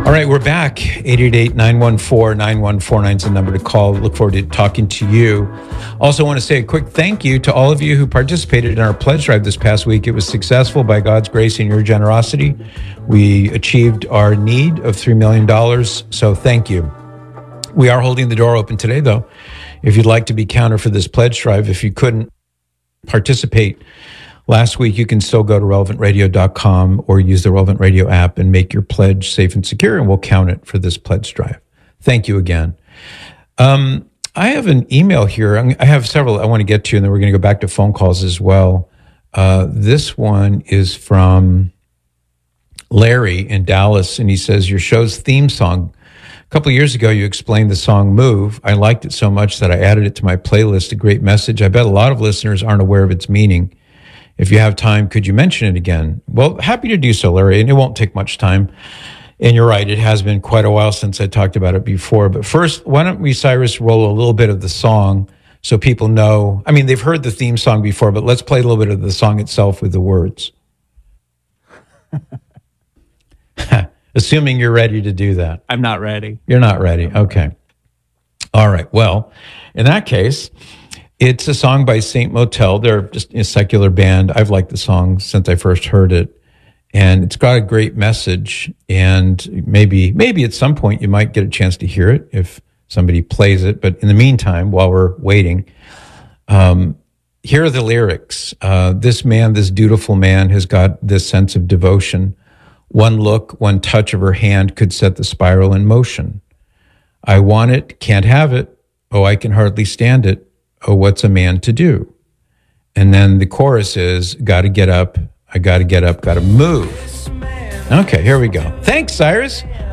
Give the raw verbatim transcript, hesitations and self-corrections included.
All right, we're back. eight eight eight, nine one four, nine one four nine is the number to call. Look forward to talking to you. Also want to say a quick thank you to all of you who participated in our pledge drive this past week. It was successful by God's grace and your generosity. We achieved our need of three million dollars, so thank you. We are holding the door open today, though. If you'd like to be counter for this pledge drive, if you couldn't participate last week, you can still go to relevant radio dot com or use the Relevant Radio app and make your pledge safe and secure, and we'll count it for this pledge drive. Thank you again. Um, I have an email here. I have several I want to get to, and then we're going to go back to phone calls as well. Uh, this one is from Larry in Dallas, and he says, your show's theme song. A couple of years ago, you explained the song Move. I liked it so much that I added it to my playlist, a great message. I bet a lot of listeners aren't aware of its meaning. If you have time, could you mention it again? Well, happy to do so, Larry, and it won't take much time. And you're right, it has been quite a while since I talked about it before. But first, why don't we, Cyrus, roll a little bit of the song so people know. I mean, they've heard the theme song before, but let's play a little bit of the song itself with the words. Assuming you're ready to do that. I'm not ready. You're not ready. Okay. All right. Well, in that case, it's a song by Saint Motel. They're just a secular band. I've liked the song since I first heard it. And it's got a great message. And maybe maybe at some point you might get a chance to hear it if somebody plays it. But in the meantime, while we're waiting, um, here are the lyrics. Uh, this man, this dutiful man, has got this sense of devotion. One look, one touch of her hand could set the spiral in motion. I want it, can't have it. Oh, I can hardly stand it. Oh, what's a man to do? And then the chorus is, got to get up, I got to get up, got to move. Okay, here we go. Thanks, Cyrus.